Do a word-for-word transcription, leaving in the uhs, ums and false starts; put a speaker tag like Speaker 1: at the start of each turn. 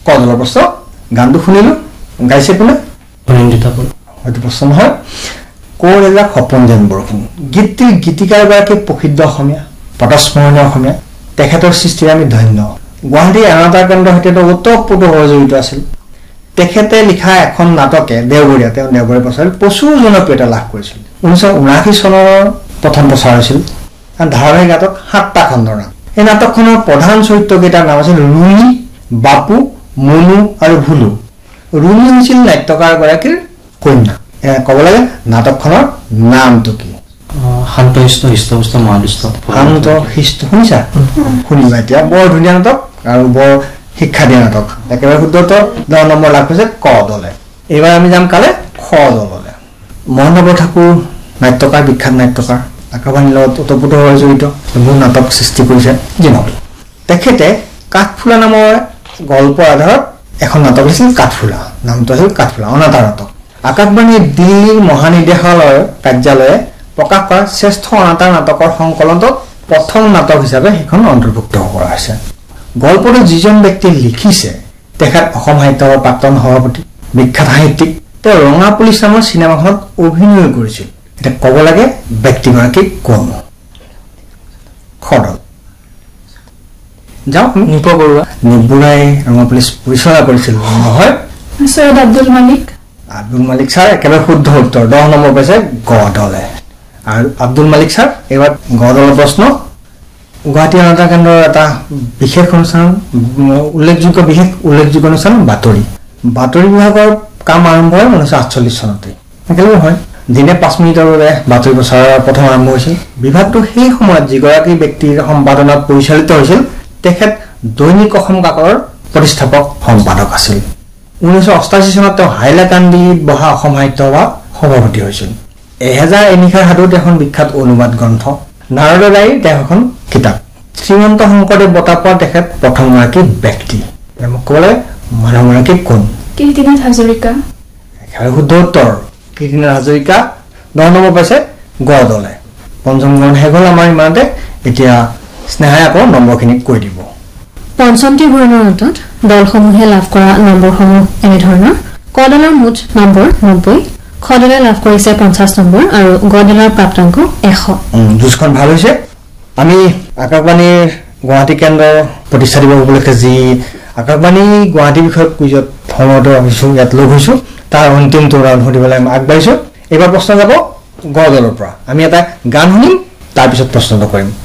Speaker 1: ক দলৰ প্ৰশ্ন গানটো শুনিলো গাইছে কোনে
Speaker 2: অনিন্দিতা বৰুৱা
Speaker 1: হয়তো প্ৰশ্ন নহয় কোৰ এজাক সপোন যেন বৰষুণ গীতটিৰ গীতিকাৰ গৰাকী প্ৰসিদ্ধ অসমীয়া পটস্মৰণীয় অসমীয়া তেখেতৰ সৃষ্টিৰে আমি ধন্য গুৱাহাটীৰ এনাটাৰ কেন্দ্ৰৰ সৈতে ওতঃপ্ৰোতভাৱে জড়িত আছিল তেখেতে লিখা এখন নাটকে দেওবৰীয়া তেওঁ দেওবৰীয়া প্ৰচাৰ প্ৰচুৰ জনপ্ৰিয়তা লাভ কৰিছিল ঊনৈছশ ঊনাশী চনৰ প্ৰথম প্ৰচাৰ হৈছিল ধাৰাবাহিক নাটক সাতটা খণ্ডৰ নাম এই নাটকখনৰ প্ৰধান চৰিত্ৰকেইটাৰ নাম আছিল ৰুলি বাপু মুনু আৰু ভুলু ৰুলি হৈছিল নাট্যকাৰ গৰাকীৰ কন্যা ক'ব লাগে নাটকখনৰ নামটো কি
Speaker 2: শান্ত হিষ্ট হৃষ্টপুষ্ট মহাদুষ্ট
Speaker 1: শান্ত হিষ্ট শুনিছা শুনিবা এতিয়া বৰ ধুনীয়া নাটক আৰু বৰ শিক্ষা দিয়া নাটক একেবাৰে শুদ্ধ উত্তৰ দহ নম্বৰ লাভ হৈছে ক দলে এইবাৰ আমি যাম কালে খ দললে মহেন্দ্ৰ ঠাকুৰ নাট্যকাৰ বিখ্যাত নাট্যকাৰ আকাশবাণীৰ লগত ওতঃপ্ৰোতভাৱে জড়িত বহু নাটক সৃষ্টি কৰিছে যি নহওক তেখেতে কাঠফুলা নামৰ গল্পৰ আধাৰত এখন নাটক লিখিছিল কাঠফুলা নামটো আছিল কাঠফুলা অনাথা নাটক আকাশবাণীৰ দিল্লীৰ মহানিৰ্দেশালয়ৰ কাৰ্যালয়ে প্ৰকাশ কৰা শ্ৰেষ্ঠ অনাথা নাটকৰ সংকলনত প্ৰথম নাটক হিচাপে সেইখন অন্তৰ্ভুক্ত কৰা হৈছে গল্পটো যিজন ব্যক্তিয়ে লিখিছে তেখেত অসম সাহিত্যৰ প্ৰাক্তন সভাপতি বিখ্যাত সাহিত্যিক তেওঁ ৰঙা পুলিচ নামৰ চিনেমাখনত অভিনয় কৰিছিল এতিয়া ক'ব লাগে ব্যক্তিগৰাকী কোন খডল যাওঁ নিপ বৰুৱা নিপুৰাই ৰঙা পুলিচ পৰিচালনা কৰিছিল নহয়
Speaker 3: সৈয়দ আব্দুল মালিক
Speaker 1: আব্দুল মালিক ছাৰ একেবাৰে শুদ্ধ উত্তৰ দহ নম্বৰ পাইছে গ দলে আৰু আব্দুল মালিক ছাৰ এইবাৰ গ দলৰ প্ৰশ্ন গুৱাহাটী অনাথা কেন্দ্ৰৰ এটা বিশেষ অনুষ্ঠান উল্লেখযোগ্য বিশেষ উল্লেখযোগ্য অনুষ্ঠান বাতৰি বাতৰি বিভাগৰ কাম আৰম্ভ হয় ঊনৈছশ আঠচল্লিছ চনতে একেলগে হয় দিনে পাঁচ মিনিটৰ বাবে বাতৰি প্ৰচাৰৰ প্ৰথম আৰম্ভ হৈছিল বিভাগটো সেই সময়ত যিগৰাকী ব্যক্তিৰ সম্পাদনাত পৰিচালিত হৈছিল তেখেত দৈনিক অসম কাকতৰ প্ৰতিষ্ঠাপক সম্পাদক আছিল ঊনৈছশ অষ্টাশী চনত তেওঁ হাইলাকান্দিত বহা অসম সাহিত্য সভাৰ সভাপতি হৈছিল এহেজাৰ এনিশাৰ সাধুত এখন বিখ্যাত অনুবাদ গ্ৰন্থ নাৰদৰাইৰ তেওঁ এখন কিতাপ শ্ৰীমন্ত শংকৰদেৱ বঁটা পোৱা তেখেত প্ৰথমগৰাকী ব্যক্তি মোক ক'লে মানুহগৰাকী কোন
Speaker 3: কীৰ্তিনাথ হাজৰিকা
Speaker 1: একেবাৰে শুদ্ধ উত্তৰ কীৰ্তিনাথ হাজৰিকা দহ নম্বৰ পাইছে গ দলে পঞ্চম গণ শেষ হ'ল আমাৰ ইমানতে এতিয়া স্নেহাই আকৌ নম্বৰখিনি কৈ দিব
Speaker 4: পঞ্চমটি ঘূৰণত দলসমূহে লাভ কৰা নম্বৰসমূহ এনেধৰণৰ ক দলৰ মুঠ নম্বৰ নব্বৈ খ দলে লাভ কৰিছে পঞ্চাছ নম্বৰ আৰু গ দলৰ প্ৰাপ্তাংক এশ
Speaker 1: যুঁজখন ভাল হৈছে আমি আকাশবাণীৰ গুৱাহাটী কেন্দ্ৰ প্ৰতিষ্ঠা দিৱস উপলক্ষে যি আকাশবাণী গুৱাহাটী বিষয়ক কুইজত সমৰ্থ হৈছোঁ ইয়াত লগ হৈছোঁ তাৰ অন্তিমটো ৰাউণ্ড সুধিবলৈ আমি আগবাঢ়িছোঁ এইবাৰ প্ৰশ্ন যাব গ দলৰ পৰা আমি এটা গান শুনিম তাৰপিছত প্ৰশ্নটো কৰিম